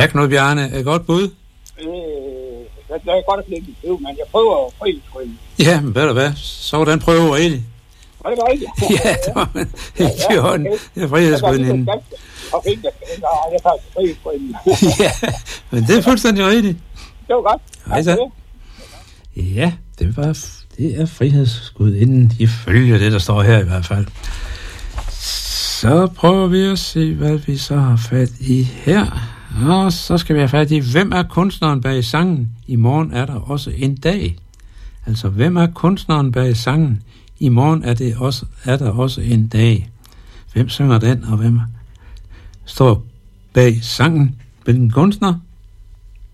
Ja, Knud Bjarne, et godt bud. Jeg er godt at blive i men jeg prøver frihedsguden. Ja, men ved du hvad, så var den prøve rigtig. Var det rigtigt? Ja, det var helt i hånden. Det er frihedsguden inden. Og fint, jeg tager frihedsguden. Ja, men det er fuldstændig rigtigt. Det var godt. Hej så. Ja, det er frihedsgudinden ifølge det, der står her i hvert fald. Så prøver vi at se, hvad vi så har fat i her. Og så skal vi have fat i, hvem er kunstneren bag sangen? I morgen er der også en dag. Altså, hvem er kunstneren bag sangen? I morgen er der også en dag. Hvem synger den, og hvem står bag sangen? Hvilken kunstner?